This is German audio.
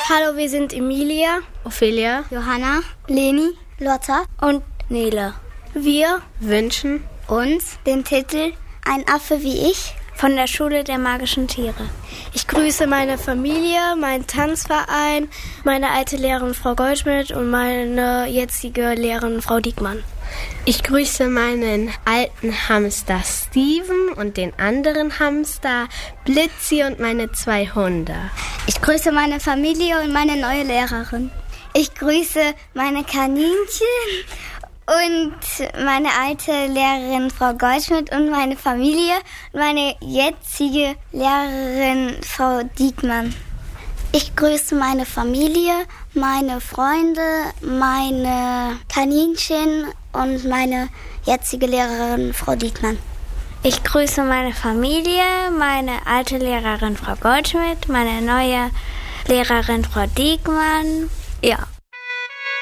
Hallo, wir sind Emilia, Ophelia, Johanna, Leni, Lotta und Nele. Wir wünschen uns den Titel Ein Affe wie ich von der Schule der magischen Tiere. Ich grüße meine Familie, meinen Tanzverein, meine alte Lehrerin Frau Goldschmidt und meine jetzige Lehrerin Frau Diekmann. Ich grüße meinen alten Hamster Steven und den anderen Hamster Blitzi und meine 2 Hunde. Ich grüße meine Familie und meine neue Lehrerin. Ich grüße meine Kaninchen und meine alte Lehrerin Frau Goldschmidt und meine Familie und meine jetzige Lehrerin Frau Diekmann. Ich grüße meine Familie, meine Freunde, meine Kaninchen und meine jetzige Lehrerin Frau Diekmann. Ich grüße meine Familie, meine alte Lehrerin Frau Goldschmidt, meine neue Lehrerin Frau Diekmann. Ja.